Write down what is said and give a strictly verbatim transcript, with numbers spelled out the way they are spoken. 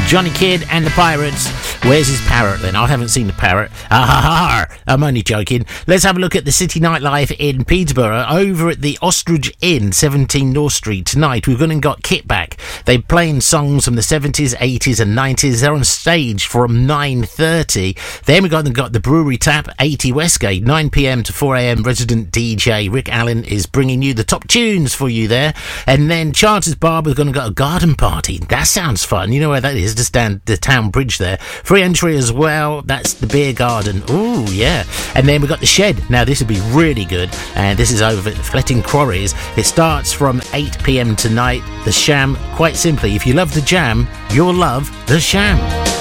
Johnny Kidd and the Pirates. Where's his parrot then? I haven't seen the parrot. Ah, ha, ha. I'm only joking. Let's have a look at the city nightlife in Peterborough. Over at the Ostrich Inn, seventeen North Street, tonight we've gone and got Kit back. They're playing songs from the seventies, eighties and nineties. They're on stage from nine thirty. Then we've got, got the Brewery Tap, eighty Westgate, nine p.m. to four a.m. Resident D J Rick Allen is bringing you the top tunes for you there. And then Chance's Bar, we're going to go a garden party. That sounds fun. You know where that is? Just down the town bridge there. Free entry as well. That's the beer garden. Ooh, yeah. And then we've got the Shed. Now, this will be really good. And this is over at Fletting Quarries. It starts from eight p.m. tonight. The Sham, quite simply, if you love the jam, you'll love the Sham.